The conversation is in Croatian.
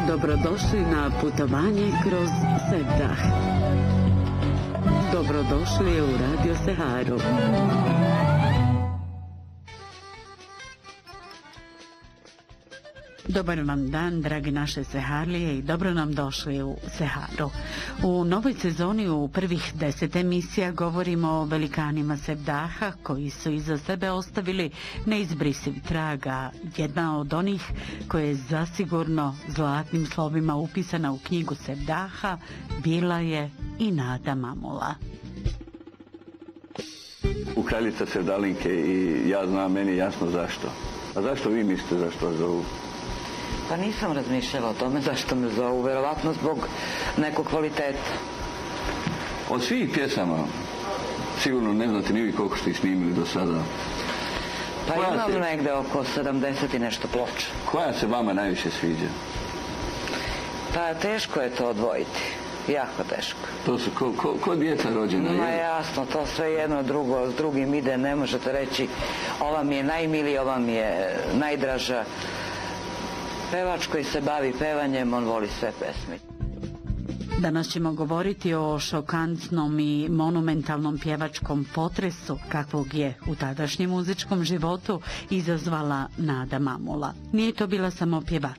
Dobrodošli na putovanje kroz Sevdah. Dobrodošli u Radio Seharu. Dobar vam dan, dragi naše Seharlije, i dobro nam došli u Seharu. U novoj sezoni u prvih 10 emisija govorimo o velikanima Sevdaha koji su iza sebe ostavili neizbrisiv traga. Jedna od onih koja je zasigurno zlatnim slovima upisana u knjigu Sevdaha bila je i Nada Mamula. U kraljica Sevdalinke i ja znam, meni jasno zašto. A zašto vi mislite zašto vas zovu? Pa nisam razmišljala o tome zašto me zovu, verovatno zbog nekog kvaliteta. Od svih pjesama, sigurno ne znate ni vi koliko ste ih snimili do sada. Pa imam negde oko 70 i nešto ploča. Koja se vama najviše sviđa? Pa teško je to odvojiti, jako teško. To su ko djeca rođena? Ma jasno, to sve jedno drugo s drugim ide, ne možete reći ova mi je najmilija, ova mi je najdraža. Pevač koji se bavi pevanjem, on voli sve pesme. Danas ćemo govoriti o šokantnom i monumentalnom pjevačkom potresu kakvog je u tadašnjem muzičkom životu izazvala Nada Mamula. Nije to bila samo pjevačica.